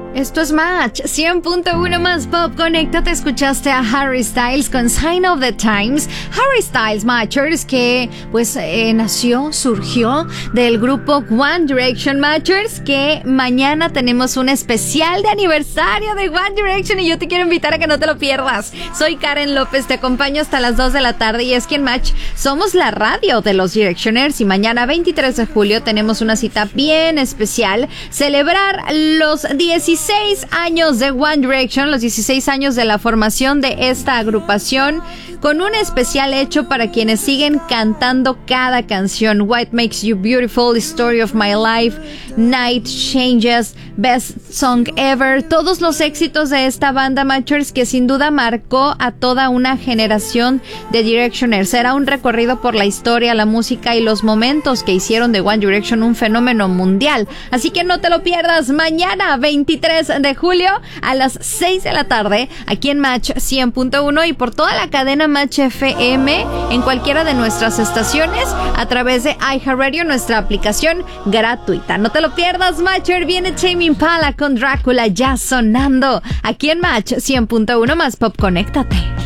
Esto es Match 100.1 más pop. Conéctate, escuchaste a Harry Styles con Sign of the Times. Harry Styles, Matchers, que pues surgió del grupo One Direction, Matchers, que mañana tenemos un especial de aniversario de One Direction y yo te quiero invitar a que no te lo pierdas. Soy Karen López, te acompaño hasta las 2 de la tarde y es que en Match somos la radio de los Directioners y mañana 23 de julio tenemos una cita bien especial, celebrar los 16 años de One Direction, los 16 años de la formación de esta agrupación, con un especial hecho para quienes siguen cantando cada canción. What Makes You Beautiful, Story of My Life, Night Changes, Best Song Ever, todos los éxitos de esta banda, Matchers, que sin duda marcó a toda una generación de Directioners. Será un recorrido por la historia, la música y los momentos que hicieron de One Direction un fenómeno mundial. Así que no te lo pierdas, mañana 23 de julio a las 6 de la tarde, aquí en Match 100.1 y por toda la cadena Match FM, en cualquiera de nuestras estaciones, a través de iHeartRadio, nuestra aplicación gratuita. No te lo pierdas, Matcher. Viene Tame Impala con Drácula ya sonando aquí en Match 100.1 más pop. Conéctate.